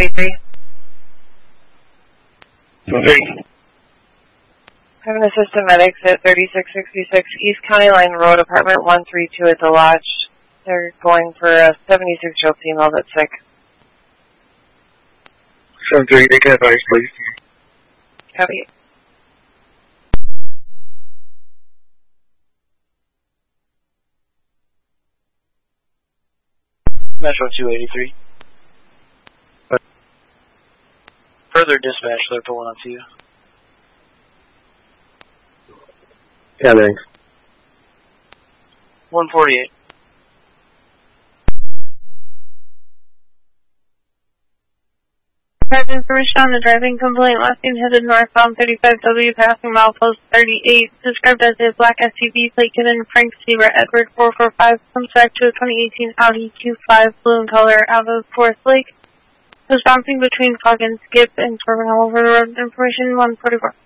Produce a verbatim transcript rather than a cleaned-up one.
eighty-three. Three. Having a system at exit thirty-six sixty-six East County Line Road, apartment one three two at the lodge. They're going for a seventy-six-year-old female that's sick. seven three, they can advise, please. Copy. Metro two eighty-three. Further dispatch, they're pulling up to you. Yeah, thanks. one forty-eight. I have information on the driving complaint. Last seen headed northbound thirty-five W, passing milepost thirty-eight. Described as a black S U V, plate given Frank Seaver, Edward four four five. Comes back to a twenty eighteen Audi Q five, blue in color, out of Forest Lake. Was bouncing between Fog and Skip and swerving all over the road. Information one forty-four.